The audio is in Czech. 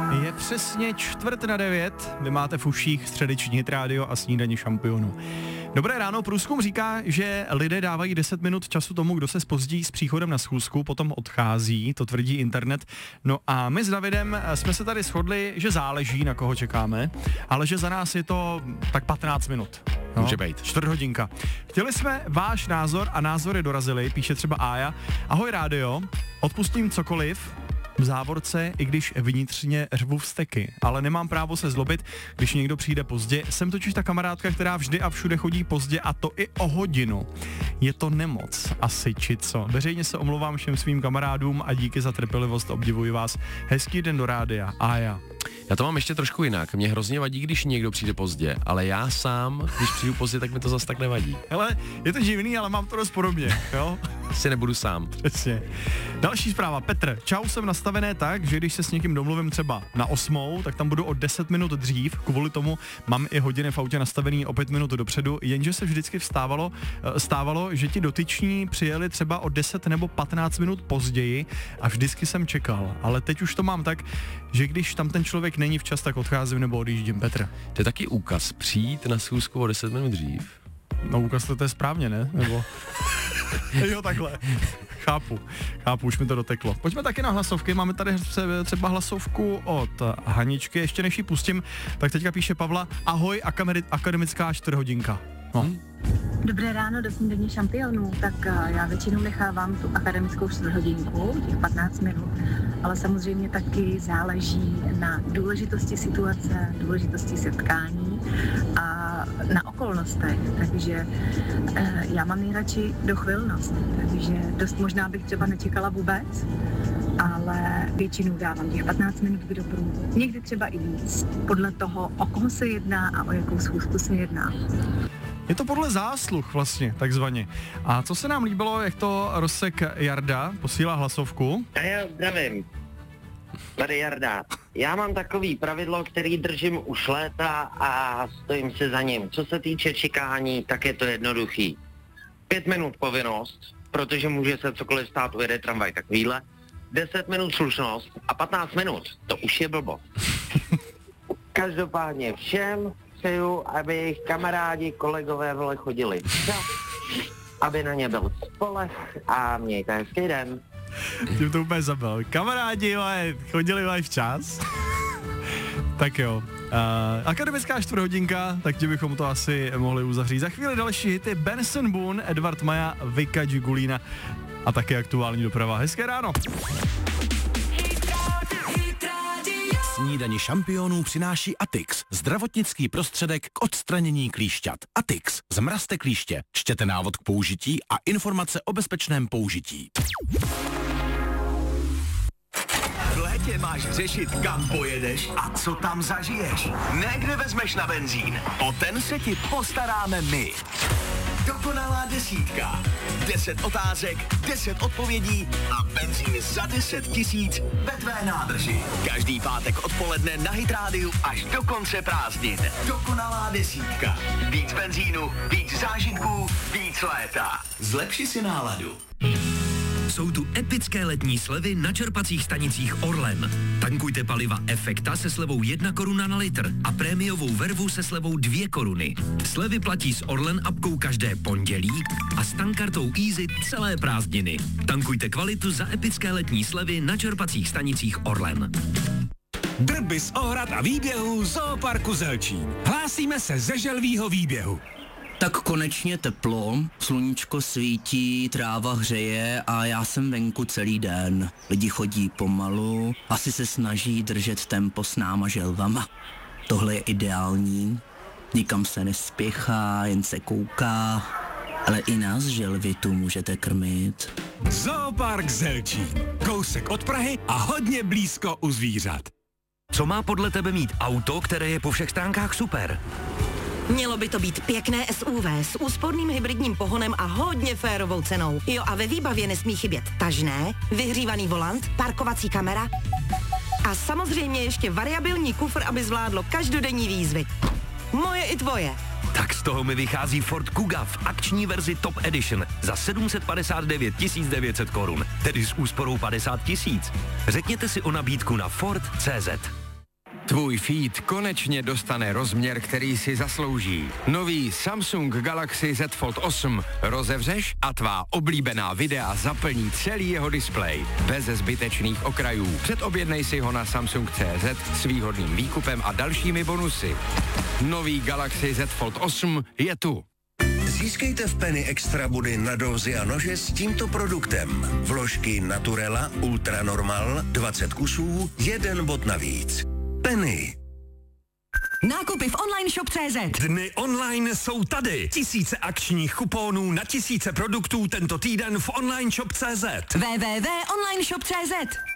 Je přesně 8:45, vy máte v uších středeční Hit Radio a snídaní šampionů. Dobré ráno, průzkum říká, že lidé dávají 10 minut času tomu, kdo se zpozdí s příchodem na schůzku, potom odchází, to tvrdí internet. No a my s Davidem jsme se tady shodli, že záleží, na koho čekáme, ale že za nás je to tak 15 minut. No, může být. 4 hodinka. Chtěli jsme váš názor a názory dorazili, píše třeba Ája. Ahoj rádio, odpustím cokoliv, v závorce, i když vnitřně řvu vzteky, ale nemám právo se zlobit, když někdo přijde pozdě. Jsem totiž ta kamarádka, která vždy a všude chodí pozdě a to i o hodinu. Je to nemoc, asi či co. Veřejně se omlouvám všem svým kamarádům a díky za trpělivost, obdivuji vás. Hezký den do rádia. Ája. Já to mám ještě trošku jinak. Mě hrozně vadí, když někdo přijde pozdě, ale já sám, když přijdu pozdě, tak mi to zas tak nevadí. Hele, je to divný, ale mám to dost podobně, jo? Asi nebudu sám. Přesně. Další zpráva. Petr, čau, jsem nastavené tak, že když se s někým domluvím třeba na 8, tak tam budu o 10 minut dřív, kvůli tomu mám i hodiny v autě nastavený o 5 minut dopředu, jenže se vždycky stávalo, že ti dotyční přijeli třeba o 10 nebo 15 minut později a vždycky jsem čekal, ale teď už to mám tak, že když tam ten člověk není včas, tak odcházím nebo odjíždím. Petr. To je taky úkaz, přijít na schůzku o 10 minut dřív. No úkaz to je správně, ne? Nebo... jo, takhle. Chápu, už mi to doteklo. Pojďme taky na hlasovky, máme tady třeba hlasovku od Haničky, ještě než ji pustím, tak teďka píše Pavla, ahoj, akademická 4 hodinka. No. Dobré ráno do snídaní šampionů, tak já většinou nechávám tu akademickou 4 hodinku, těch 15 minut, ale samozřejmě taky záleží na důležitosti situace, důležitosti setkání a na okolnostech, takže já mám nejradši dochvilnost, takže dost možná bych třeba nečekala vůbec, ale většinou dávám těch 15 minut k dobru, někdy třeba i víc, podle toho, o koho se jedná a o jakou schůzku se jedná. Je to podle zásluh vlastně, takzvaně. A co se nám líbilo, jak to rozsek Jarda posílá hlasovku? A já zdravím. Tady Jarda. Já mám takový pravidlo, který držím už léta a stojím si za ním. Co se týče čekání, tak je to jednoduchý. 5 minut povinnost, protože může se cokoliv stát, ujede tramvaj takovýhle. 10 minut slušnost a 15 minut, to už je blbo. Každopádně všem přeju, aby jejich kamarádi, kolegové vole chodili včas, aby na ně byl spoleh a mějte hezký den. Tím to úplně zabil. Kamarádi, chodili včas. Tak jo. Akademická 4 hodinka, tak tím bychom to asi mohli uzavřít. Za chvíli další hity Benson Boone, Edward Maja, Vika Gigulina a také aktuální doprava. Hezké ráno. Snídani šampionů přináší Atix, zdravotnický prostředek k odstranění klíšťat. Atix, zmrazte klíště, čtěte návod k použití a informace o bezpečném použití. V létě máš řešit, kam pojedeš a co tam zažiješ. Ne, kde vezmeš na benzín. O ten se ti postaráme my. Dokonalá desítka. 10 otázek, 10 odpovědí a benzín za 10 000 ve tvé nádrži. Každý pátek odpoledne na Hit Rádiu až do konce prázdnin. Dokonalá desítka. Víc benzínu, víc zážitků, víc léta. Zlepši si náladu. Jsou tu epické letní slevy na čerpacích stanicích Orlen. Tankujte paliva Efekta se slevou 1 koruna na litr a prémiovou vervu se slevou 2 koruny. Slevy platí s Orlen apkou každé pondělí a s tankkartou Easy celé prázdniny. Tankujte kvalitu za epické letní slevy na čerpacích stanicích Orlen. Drby z ohrad a výběhů Zooparku Zelčín. Hlásíme se ze želvího výběhu. Tak konečně teplo, sluníčko svítí, tráva hřeje a já jsem venku celý den. Lidi chodí pomalu, asi se snaží držet tempo s náma želvama. Tohle je ideální, nikam se nespěchá, jen se kouká, ale i nás želvy tu můžete krmit. Zoopark Zelčín, kousek od Prahy a hodně blízko u zvířat. Co má podle tebe mít auto, které je po všech stránkách super? Mělo by to být pěkné SUV s úsporným hybridním pohonem a hodně férovou cenou. Jo, a ve výbavě nesmí chybět tažné, vyhřívaný volant, parkovací kamera a samozřejmě ještě variabilní kufr, aby zvládlo každodenní výzvy. Moje i tvoje. Tak z toho mi vychází Ford Kuga v akční verzi Top Edition za 759 900 korun, tedy s úsporou 50 000. Řekněte si o nabídku na Ford.cz. Tvůj feed konečně dostane rozměr, který si zaslouží. Nový Samsung Galaxy Z Fold 8 rozevřeš a tvá oblíbená videa zaplní celý jeho displej. Bez zbytečných okrajů. Předobjednej si ho na Samsung.cz s výhodným výkupem a dalšími bonusy. Nový Galaxy Z Fold 8 je tu. Získejte v Penny extra body na dózy a nože s tímto produktem. Vložky Naturela Ultra Normal 20 kusů, 1 bod navíc. Penny. Nákupy v onlineshop.cz. Dny online jsou tady. Tisíce akčních kuponů na tisíce produktů tento týden v onlineshop.cz. www.onlineshop.cz.